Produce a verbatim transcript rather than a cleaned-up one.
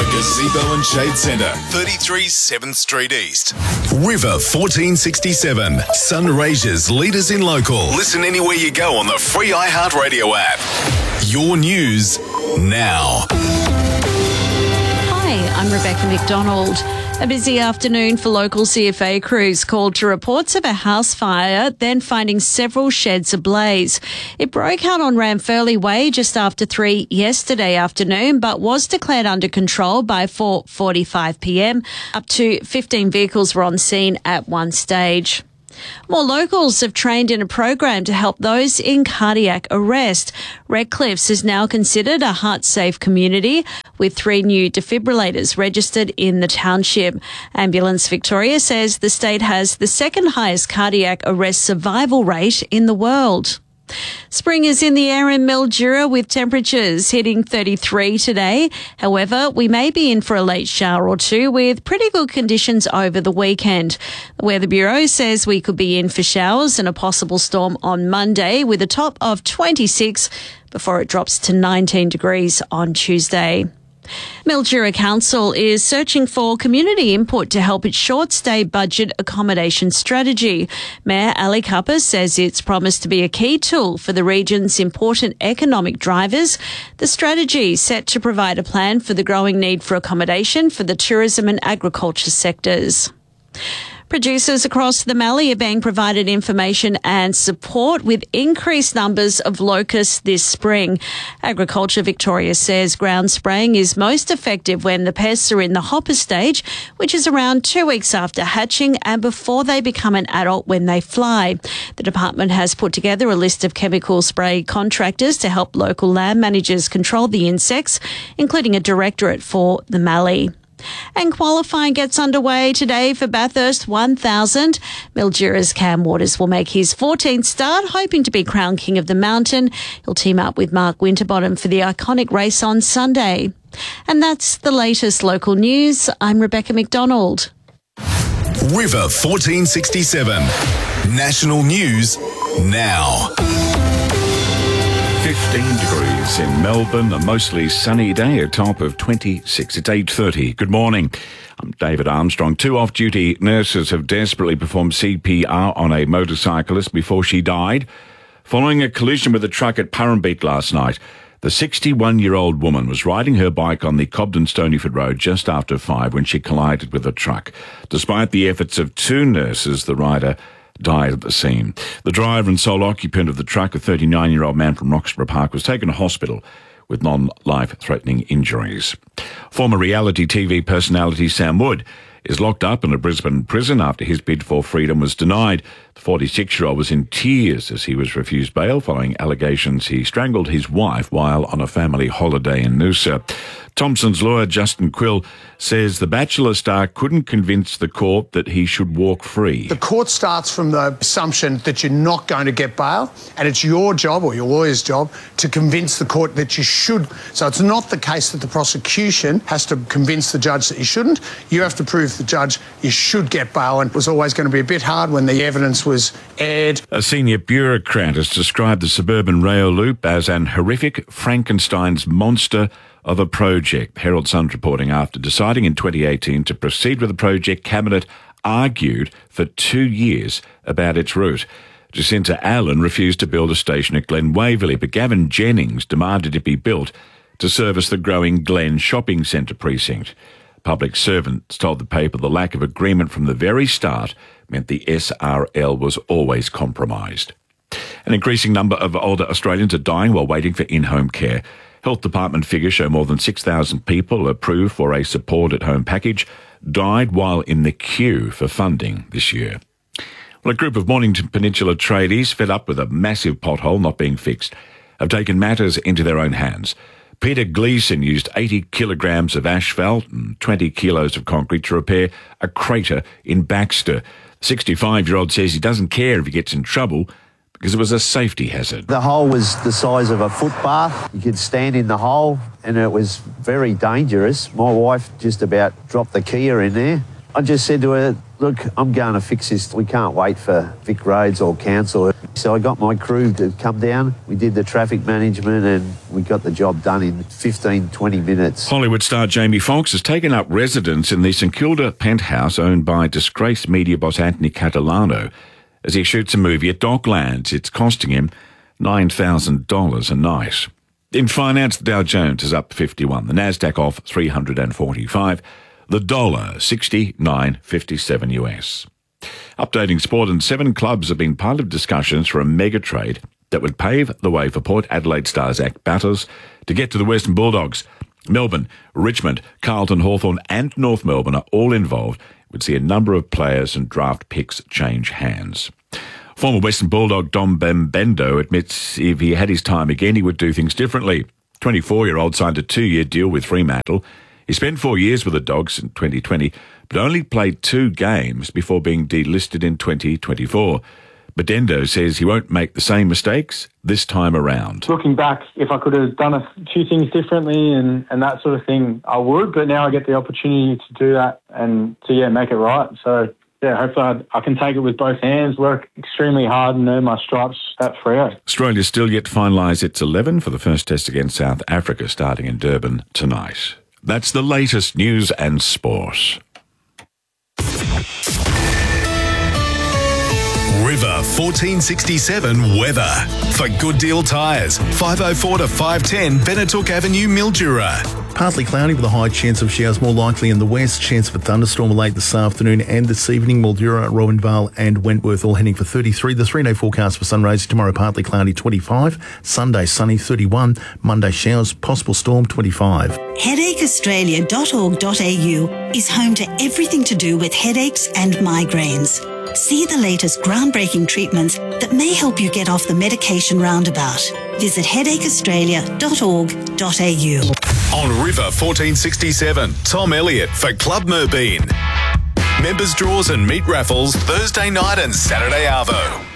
for Gazebo and Shade Centre, thirty-three seventh Street East. River fourteen sixty-seven, Sunraysia's leaders in local. Listen anywhere you go on the free iHeartRadio app. Your news now. Hi, I'm Rebecca McDonald. A busy afternoon for local C F A crews called to reports of a house fire, then finding several sheds ablaze. It broke out on Ramfurley Way just after three yesterday afternoon, but was declared under control by four forty-five p m. Up to fifteen vehicles were on scene at one stage. More locals have trained in a program to help those in cardiac arrest. Redcliffs is now considered a heart-safe community with three new defibrillators registered in the township. Ambulance Victoria says the state has the second highest cardiac arrest survival rate in the world. Spring is in the air in Mildura with temperatures hitting thirty-three today. However, we may be in for a late shower or two with pretty good conditions over the weekend. The Weather Bureau says we could be in for showers and a possible storm on Monday with a top of twenty-six before it drops to nineteen degrees on Tuesday. Mildura Council is searching for community input to help its short-stay budget accommodation strategy. Mayor Ali Cupper says it's promised to be a key tool for the region's important economic drivers. The strategy is set to provide a plan for the growing need for accommodation for the tourism and agriculture sectors. Producers across the Mallee are being provided information and support with increased numbers of locusts this spring. Agriculture Victoria says ground spraying is most effective when the pests are in the hopper stage, which is around two weeks after hatching and before they become an adult when they fly. The department has put together a list of chemical spray contractors to help local land managers control the insects, including a directorate for the Mallee. And qualifying gets underway today for Bathurst one thousand. Mildura's Cam Waters will make his fourteenth start, hoping to be crowned King of the Mountain. He'll team up with Mark Winterbottom for the iconic race on Sunday. And that's the latest local news. I'm Rebecca McDonald. River fourteen sixty-seven, national news now. fifteen degrees in Melbourne, a mostly sunny day, a top of twenty-six. It's eight thirty. Good morning. I'm David Armstrong. Two off-duty nurses have desperately performed C P R on a motorcyclist before she died, following a collision with a truck at Purrumbete last night. The sixty-one-year-old woman was riding her bike on the Cobden-Stonyford Road just after five when she collided with a truck. Despite the efforts of two nurses, the rider died at the scene. The driver and sole occupant of the truck, a thirty-nine-year-old man from Roxburgh Park, was taken to hospital with non-life-threatening injuries. Former reality T V personality Sam Wood is locked up in a Brisbane prison after his bid for freedom was denied. The forty-six-year-old was in tears as he was refused bail following allegations he strangled his wife while on a family holiday in Noosa. Thompson's lawyer, Justin Quill, says the Bachelor star couldn't convince the court that he should walk free. The court starts from the assumption that you're not going to get bail, and it's your job, or your lawyer's job, to convince the court that you should. So it's not the case that the prosecution has to convince the judge that you shouldn't. You have to prove to the judge you should get bail, and it was always going to be a bit hard when the evidence was aired. A senior bureaucrat has described the suburban rail loop as an horrific Frankenstein's monster of a project. Herald Sun's reporting after deciding in twenty eighteen to proceed with the project, Cabinet argued for two years about its route. Jacinta Allen refused to build a station at Glen Waverley, but Gavin Jennings demanded it be built to service the growing Glen Shopping Centre precinct. Public servants told the paper the lack of agreement from the very start meant the S R L was always compromised. An increasing number of older Australians are dying while waiting for in-home care. Health Department figures show more than six thousand people approved for a support-at-home package died while in the queue for funding this year. Well, a group of Mornington Peninsula tradies, fed up with a massive pothole not being fixed, have taken matters into their own hands. Peter Gleeson used eighty kilograms of asphalt and twenty kilos of concrete to repair a crater in Baxter. The sixty-five-year-old says he doesn't care if he gets in trouble because it was a safety hazard. The hole was the size of a footbath. You could stand in the hole and it was very dangerous. My wife just about dropped the Kia in there. I just said to her, look, I'm going to fix this. We can't wait for Vic Roads or council. So I got my crew to come down. We did the traffic management and we got the job done in fifteen, twenty minutes. Hollywood star Jamie Foxx has taken up residence in the St Kilda penthouse owned by disgraced media boss Anthony Catalano as he shoots a movie at Docklands. It's costing him nine thousand dollars a night. In finance, the Dow Jones is up fifty-one, the Nasdaq off three hundred forty-five, the dollar sixty-nine fifty-seven U S. Updating sport, and seven clubs have been part of discussions for a mega trade that would pave the way for Port Adelaide star Zach Batters to get to the Western Bulldogs. Melbourne, Richmond, Carlton, Hawthorn and North Melbourne are all involved. It would see a number of players and draft picks change hands. Former Western Bulldog Dom Bembendo admits if he had his time again, he would do things differently. twenty-four-year-old signed a two-year deal with Fremantle. He spent four years with the Dogs in twenty twenty, but only played two games before being delisted in twenty twenty-four. Bembendo says he won't make the same mistakes this time around. Looking back, if I could have done a few things differently and, and that sort of thing, I would, but now I get the opportunity to do that and to, yeah, make it right. So, yeah, hopefully I, I can take it with both hands, work extremely hard and earn my stripes at Freo. Australia still yet to finalise its eleven for the first test against South Africa starting in Durban tonight. That's the latest news and sport. River fourteen sixty-seven weather. For Good Deal Tyres, five oh four to five ten Benetook Avenue, Mildura. Partly cloudy with a high chance of showers, more likely in the west. Chance of a thunderstorm late this afternoon and this evening. Mildura, Rowanvale and Wentworth all heading for thirty-three. The three-day forecast for sunrise tomorrow, partly cloudy, twenty-five. Sunday, sunny, thirty-one. Monday, showers, possible storm, twenty-five. headache australia dot org dot a u is home to everything to do with headaches and migraines. See the latest groundbreaking treatments that may help you get off the medication roundabout. Visit headache australia dot org dot a u. On River fourteen sixty-seven, Tom Elliott for Club Merbeen. Members draws and meat raffles Thursday night and Saturday arvo.